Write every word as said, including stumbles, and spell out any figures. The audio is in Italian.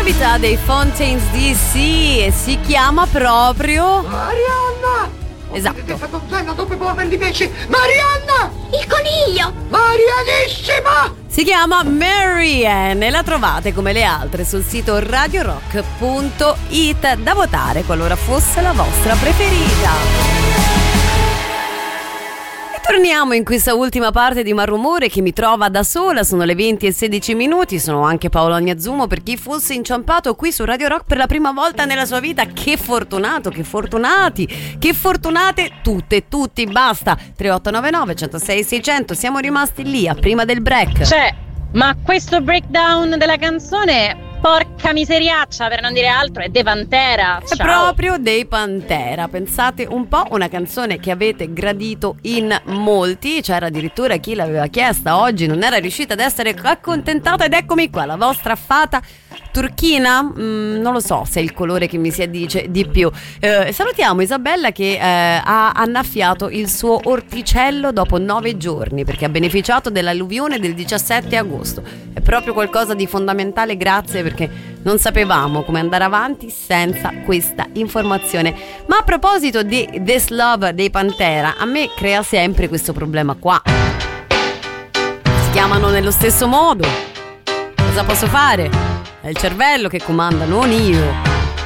novità dei Fontaines D C e si chiama proprio Marianna! Esatto. Questa donzella dove averli invece? Marianna! Il coniglio! Marianissima! Si chiama Marianne e la trovate come le altre sul sito radio rock punto it, da votare qualora fosse la vostra preferita. Torniamo in questa ultima parte di Malrumore che mi trova da sola, sono le venti e sedici minuti, sono anche Paola Ogniazzumo per chi fosse inciampato qui su Radio Rock per la prima volta nella sua vita. Che fortunato, che fortunati, che fortunate tutte, tutti, basta. tre otto nove nove, uno zero sei, sei zero zero, siamo rimasti lì a prima del break. Cioè, ma questo breakdown della canzone... Porca miseriaccia, per non dire altro, è dei Pantera. È Ciao. proprio dei Pantera. Pensate un po', una canzone che avete gradito in molti. C'era addirittura chi l'aveva chiesta oggi, non era riuscita ad essere accontentata. Ed eccomi qua, la vostra fata turchina. mm, Non lo so se è il colore che mi si addice di più. eh, Salutiamo Isabella che eh, ha annaffiato il suo orticello dopo nove giorni perché ha beneficiato dell'alluvione del diciassette agosto. È proprio qualcosa di fondamentale, grazie, perché non sapevamo come andare avanti senza questa informazione. Ma a proposito di This Love dei Pantera, a me crea sempre questo problema qua. Si chiamano nello stesso modo. Cosa posso fare? È il cervello che comanda, non io.